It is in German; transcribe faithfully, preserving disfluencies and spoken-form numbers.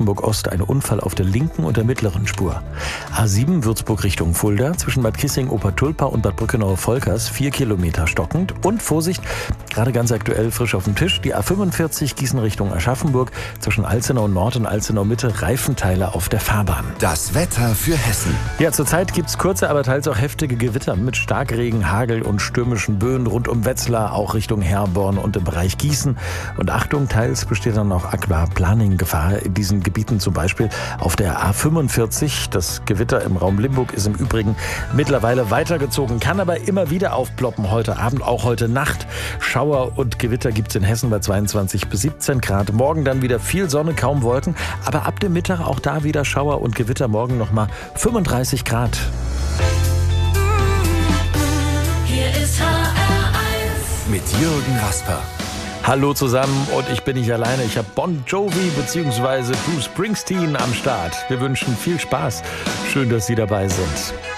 Hamburg-Ost ein Unfall auf der linken und der mittleren Spur. A sieben Würzburg Richtung Fulda, zwischen Bad Kissing-Obertulpa und Bad Brückenau-Volkers, vier Kilometer stockend. Und Vorsicht, gerade ganz aktuell frisch auf dem Tisch, die A fünfundvierzig Gießen Richtung Aschaffenburg, zwischen Alzenau Nord und Alzenau Mitte, Reifenteile auf der Fahrbahn. Das Wetter für Hessen. Ja, zurzeit gibt's kurze, aber teils auch heftige Gewitter mit Starkregen, Hagel und stürmischen Böen rund um Wetzlar, auch Richtung Herborn und im Bereich Gießen. Und Achtung, teils besteht dann auch Aquaplaning-Gefahr in diesen Gebieten, zum Beispiel auf der A fünfundvierzig. Das Gewitter im Raum Limburg ist im Übrigen mittlerweile weitergezogen, kann aber immer wieder aufploppen. Heute Abend, auch heute Nacht. Schauer und Gewitter gibt's in Hessen bei zweiundzwanzig bis siebzehn Grad. Morgen dann wieder viel Sonne, kaum Wolken. Aber ab dem Mittag auch da wieder Schauer und Gewitter. Morgen nochmal fünfunddreißig Grad. Hier ist H R eins Mit Jürgen Rasper. Hallo zusammen, und ich bin nicht alleine. Ich habe Bon Jovi bzw. Bruce Springsteen am Start. Wir wünschen viel Spaß. Schön, dass Sie dabei sind.